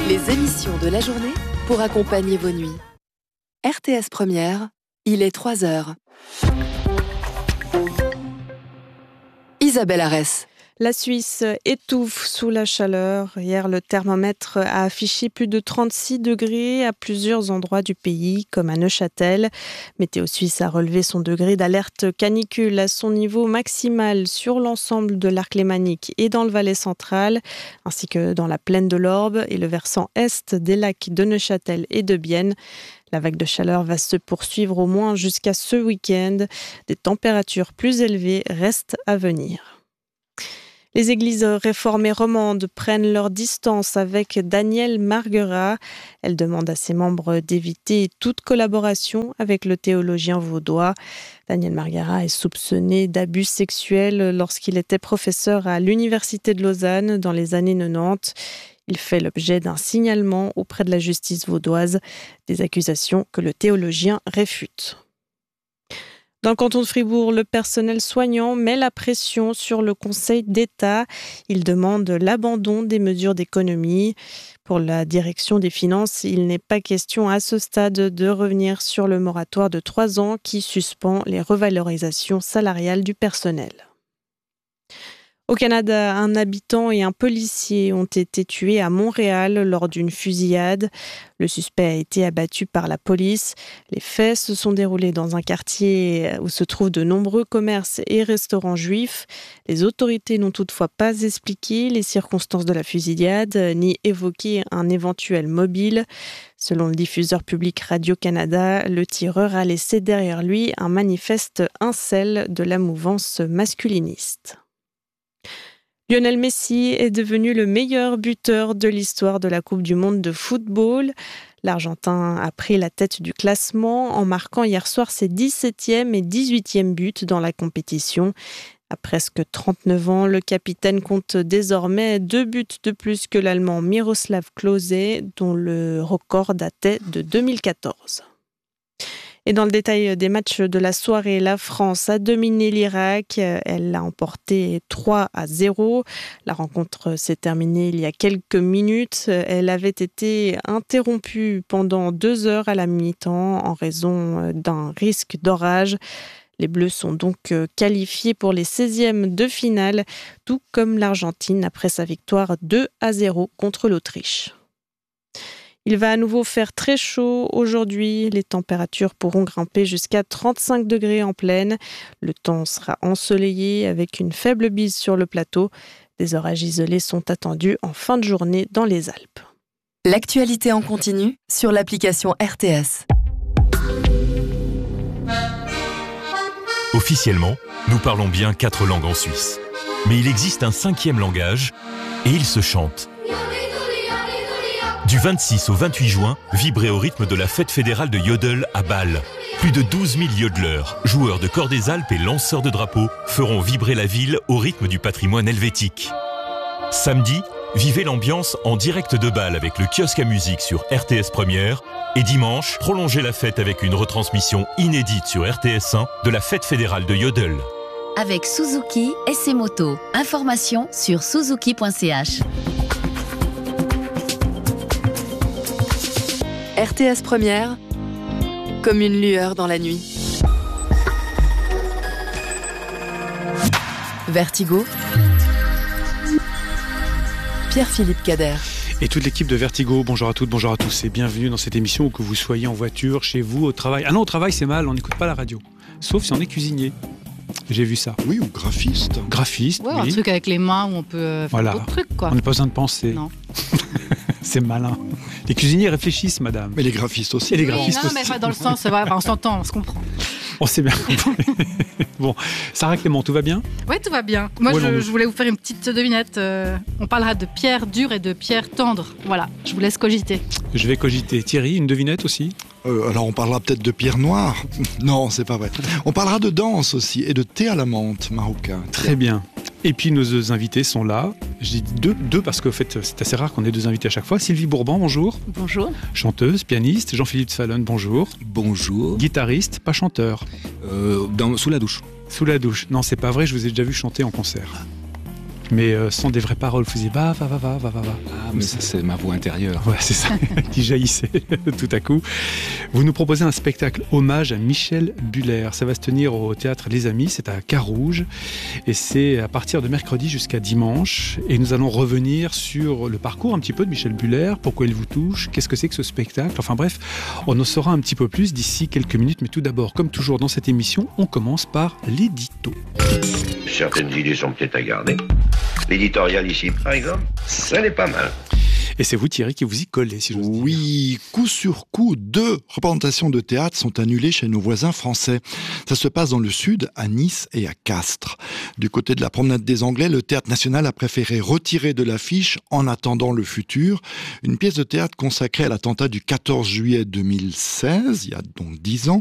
Les émissions de la journée pour accompagner vos nuits. RTS Première, il est 3h. Isabelle Arès. La Suisse étouffe sous la chaleur. Hier, le thermomètre a affiché plus de 36 degrés à plusieurs endroits du pays, comme à Neuchâtel. Météo Suisse a relevé son degré d'alerte canicule à son niveau maximal sur l'ensemble de l'arc lémanique et dans le Valais central, ainsi que dans la plaine de l'Orbe et le versant est des lacs de Neuchâtel et de Bienne. La vague de chaleur va se poursuivre au moins jusqu'à ce week-end. Des températures plus élevées restent à venir. Les églises réformées romandes prennent leur distance avec Danielle Marguerat. Elle demande à ses membres d'éviter toute collaboration avec le théologien vaudois. Danielle Marguerat est soupçonné d'abus sexuels lorsqu'il était professeur à l'Université de Lausanne dans les années 90. Il fait l'objet d'un signalement auprès de la justice vaudoise, des accusations que le théologien réfute. Dans le canton de Fribourg, le personnel soignant met la pression sur le Conseil d'État. Il demande l'abandon des mesures d'économie. Pour la direction des finances, il n'est pas question à ce stade de revenir sur le moratoire de 3 ans qui suspend les revalorisations salariales du personnel. Au Canada, un habitant et un policier ont été tués à Montréal lors d'une fusillade. Le suspect a été abattu par la police. Les faits se sont déroulés dans un quartier où se trouvent de nombreux commerces et restaurants juifs. Les autorités n'ont toutefois pas expliqué les circonstances de la fusillade, ni évoqué un éventuel mobile. Selon le diffuseur public Radio-Canada, le tireur a laissé derrière lui un manifeste incel de la mouvance masculiniste. Lionel Messi est devenu le meilleur buteur de l'histoire de la Coupe du Monde de football. L'Argentin a pris la tête du classement en marquant hier soir ses 17e et 18e buts dans la compétition. À presque 39 ans, le capitaine compte désormais 2 buts de plus que l'Allemand Miroslav Klose, dont le record datait de 2014. Et dans le détail des matchs de la soirée, la France a dominé l'Irak. Elle l'a emporté 3-0. La rencontre s'est terminée il y a quelques minutes. Elle avait été interrompue pendant 2 heures à la mi-temps en raison d'un risque d'orage. Les Bleus sont donc qualifiés pour les 16e de finale, tout comme l'Argentine après sa victoire 2-0 contre l'Autriche. Il va à nouveau faire très chaud aujourd'hui. Les températures pourront grimper jusqu'à 35 degrés en plaine. Le temps sera ensoleillé avec une faible bise sur le plateau. Des orages isolés sont attendus en fin de journée dans les Alpes. L'actualité en continu sur l'application RTS. Officiellement, nous parlons bien 4 langues en Suisse. Mais il existe un 5e langage et il se chante. Du 26 au 28 juin, vibrez au rythme de la fête fédérale de Yodel à Bâle. Plus de 12 000 yodeleurs, joueurs de corps des Alpes et lanceurs de drapeaux feront vibrer la ville au rythme du patrimoine helvétique. Samedi, vivez l'ambiance en direct de Bâle avec le kiosque à musique sur RTS Première. Et dimanche, prolongez la fête avec une retransmission inédite sur RTS1 de la fête fédérale de Yodel. Avec Suzuki et ses motos. Informations sur suzuki.ch. RTS Première, comme une lueur dans la nuit. Vertigo, Pierre-Philippe Cader. Et toute l'équipe de Vertigo, bonjour à toutes, bonjour à tous et bienvenue dans cette émission où que vous soyez en voiture, chez vous, au travail. Ah non, au travail c'est mal, on n'écoute pas la radio, sauf si on est cuisinier. J'ai vu ça. Oui, ou graphiste. Graphiste, ouais, oui. Un truc avec les mains où on peut faire d'autres trucs, quoi. On n'a pas besoin de penser. Non. C'est malin. Les cuisiniers réfléchissent, madame. Mais les graphistes aussi. Et les graphistes non, aussi. mais pas dans le sens, on s'entend, on se comprend. On s'est bien compris. Bon, Sarah Clément, tout va bien ? Oui, tout va bien. Moi, je voulais vous faire une petite devinette. On parlera de pierre dure et de pierre tendre. Voilà, je vous laisse cogiter. Je vais cogiter. Thierry, une devinette aussi ? Alors on parlera peut-être de pierre noire. Non, c'est pas vrai. On parlera de danse aussi et de thé à la menthe marocain. Très bien. Et puis nos 2 invités sont là. Je dis deux parce qu'en fait c'est assez rare qu'on ait 2 invités à chaque fois. Sylvie Bourban, bonjour. Bonjour. Chanteuse, pianiste. Jean-Philippe Sfalon, bonjour. Bonjour. Guitariste, pas chanteur. Sous la douche. Sous la douche. Non, c'est pas vrai, je vous ai déjà vu chanter en concert. mais sans des vraies paroles. Vous faisiez va. Ah, mais ça, c'est ma voix intérieure. Ouais, c'est ça, qui jaillissait tout à coup. Vous nous proposez un spectacle hommage à Michel Buller. Ça va se tenir au théâtre Les Amis, c'est à Carouge, et c'est à partir de mercredi jusqu'à dimanche. Et nous allons revenir sur le parcours un petit peu de Michel Buller, pourquoi il vous touche, qu'est-ce que c'est que ce spectacle. Enfin bref, on en saura un petit peu plus d'ici quelques minutes. Mais tout d'abord, comme toujours dans cette émission, on commence par l'édito. Certaines idées sont peut-être à garder. L'éditorial ici, par exemple, ça n'est pas mal. Et c'est vous, Thierry, qui vous y collez, si j'ose dire. Oui, coup sur coup, 2 représentations de théâtre sont annulées chez nos voisins français. Ça se passe dans le sud, à Nice et à Castres. Du côté de la promenade des Anglais, le Théâtre National a préféré retirer de l'affiche En attendant le futur, une pièce de théâtre consacrée à l'attentat du 14 juillet 2016, il y a donc 10 ans,